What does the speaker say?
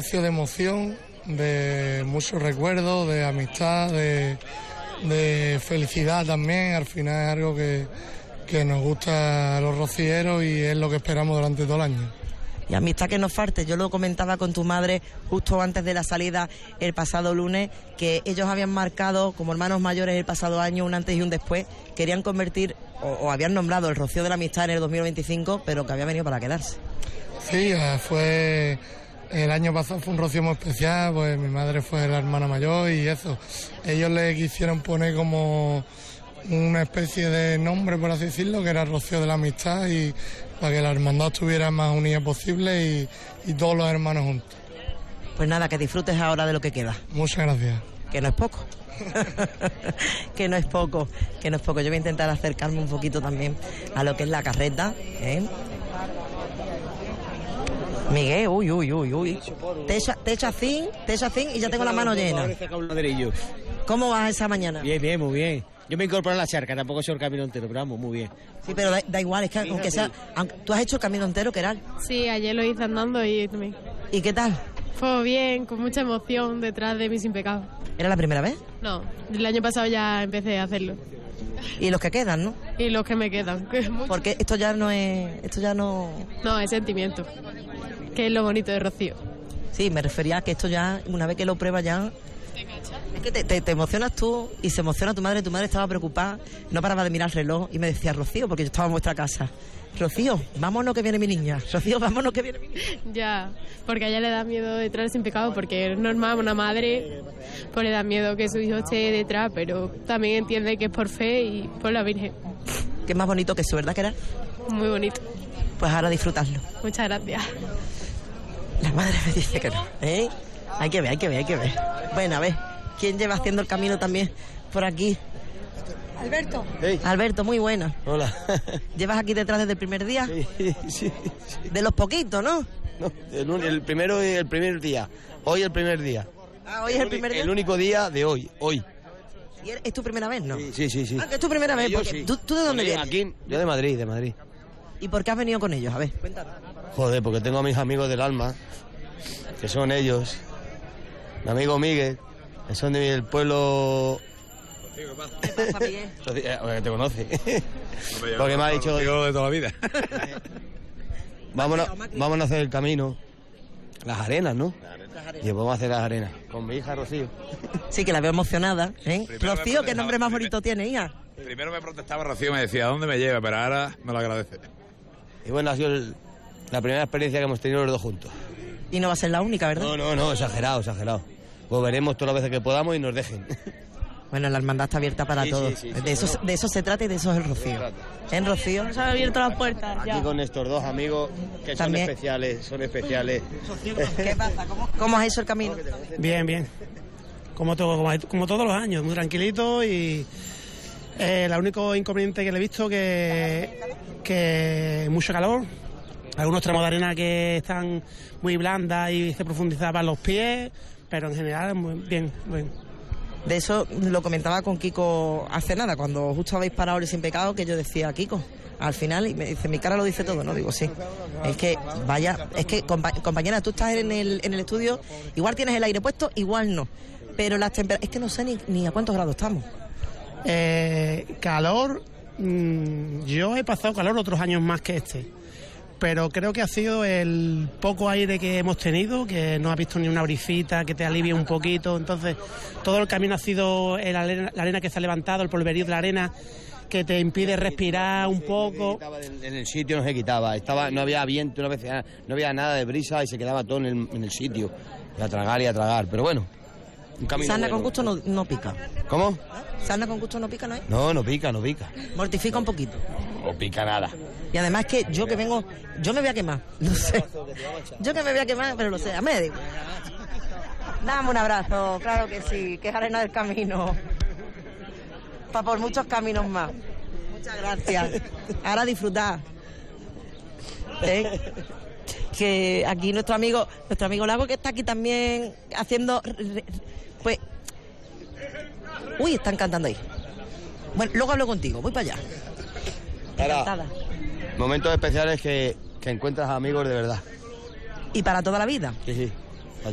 rocío de emoción, de muchos recuerdos, de amistad, de felicidad también. Al final es algo que nos gusta a los rocieros y es lo que esperamos durante todo el año. Y amistad que nos falte. Yo lo comentaba con tu madre justo antes de la salida el pasado lunes, que ellos habían marcado como hermanos mayores el pasado año un antes y un después. Querían convertir o habían nombrado el Rocío de la Amistad en el 2025, pero que había venido para quedarse. Sí, el año pasado fue un rocío muy especial, pues mi madre fue la hermana mayor y eso. Ellos le quisieron poner como una especie de nombre, por así decirlo, que era el Rocío de la Amistad, y para que la hermandad estuviera más unida posible y todos los hermanos juntos. Pues nada, que disfrutes ahora de lo que queda. Muchas gracias. Que no es poco. que no es poco. Yo voy a intentar acercarme un poquito también a lo que es la carreta, ¿eh? Miguel, uy. Te echa zinc y ya tengo la mano llena. ¿Cómo vas esa mañana? Bien, muy bien. Yo me incorporo a la charca, tampoco he hecho el camino entero, pero vamos, muy bien. Sí, pero da igual, es que aunque sea... ¿Tú has hecho el camino entero, Keral? Sí, ayer lo hice andando y también. ¿Y qué tal? Fue bien, con mucha emoción detrás de mí sin pecado. ¿Era la primera vez? No, el año pasado ya empecé a hacerlo. Y los que quedan, ¿no? Y los que me quedan. Que es mucho. Porque esto ya no... No, es sentimiento, que es lo bonito de Rocío. Sí, me refería a que esto ya, una vez que lo pruebas ya... Es que te emocionas tú y se emociona tu madre estaba preocupada, no paraba de mirar el reloj y me decía, Rocío, porque yo estaba en vuestra casa, Rocío, vámonos que viene mi niña, Rocío, vámonos que viene mi niña. Ya, porque a ella le da miedo detrás sin pecado, porque es normal, una madre pues le da miedo que su hijo esté detrás, pero también entiende que es por fe y por la Virgen. Que es más bonito que eso, ¿verdad, Keral? Muy bonito. Pues ahora disfrutarlo. Muchas gracias. La madre me dice que no, ¿eh? Hay que ver. Bueno, a ver, ¿quién lleva haciendo el camino también por aquí? Alberto. Hey. Alberto, muy buena. Hola. ¿Llevas aquí detrás desde el primer día? Sí. De los poquitos, ¿no? No, el primer día. Hoy el primer día. Ah, hoy es el primer día. El único día de hoy. ¿Y es tu primera vez, no? Sí. Ah, que es tu primera vez, porque sí. ¿tú de dónde vienes? Aquí, yo de Madrid. ¿Y por qué has venido con ellos? A ver, cuéntanos. Joder, porque tengo a mis amigos del alma, que son ellos. Mi amigo Miguel, que son del pueblo... ¿Qué pasa, Miguel? Te conoce. Porque me ha dicho... de toda la vida. Vámonos a hacer el camino. Las arenas, ¿no? Y vamos a hacer las arenas. Con mi hija Rocío. Sí, que la veo emocionada, ¿eh? Rocío, ¿qué nombre más bonito tiene, hija? Primero me protestaba Rocío, me decía, ¿a dónde me lleva? Pero ahora me lo agradece. Y bueno, ha sido la primera experiencia que hemos tenido los dos juntos. Y no va a ser la única, ¿verdad? No, exagerado. Volveremos todas las veces que podamos y nos dejen. Bueno, la hermandad está abierta para todos. Sí. De eso se trata y de eso es el Rocío. En Rocío Nos han abierto las puertas. Aquí Ya. con estos dos amigos que También. son especiales. ¿Qué pasa? ¿Cómo has hecho el camino? Bien. Como todos los años, muy tranquilito y el único inconveniente que le he visto que mucho calor, algunos tramos de arena que están muy blandas y se profundizaban los pies, pero en general muy bien. De eso lo comentaba con Kiko hace nada, cuando justo habéis parado el Sin Pecado, que yo decía, Kiko, al final, y me dice, mi cara lo dice todo, ¿no? Digo, sí. Es que, compañera, tú estás en el estudio, igual tienes el aire puesto, igual no. Pero las temperaturas, es que no sé ni a cuántos grados estamos. Calor, yo he pasado calor otros años más que este, pero creo que ha sido el poco aire que hemos tenido, que no has visto ni una brisita que te alivie un poquito. Entonces todo el camino ha sido la arena que se ha levantado, el polverío de la arena que te impide respirar un poco. En el sitio no se quitaba, no había viento, no había nada de brisa y se quedaba todo en el sitio, y a tragar, pero bueno. Sarna con gusto no pica. ¿Cómo? Sarna con gusto no pica, ¿no es? No pica. Mortifica un poquito. No pica nada. Y además que yo me voy a quemar, no sé. Yo que me voy a quemar, pero lo sé, a medio. Dame un abrazo, claro que sí, que es arena del camino. Para por muchos caminos más. Muchas gracias. Ahora disfrutar. Que aquí nuestro amigo Lago, que está aquí también haciendo... Pues... Uy, están cantando ahí. Bueno, luego hablo contigo, voy para allá. Encantada. Momentos especiales que encuentras amigos de verdad. ¿Y para toda la vida? Sí.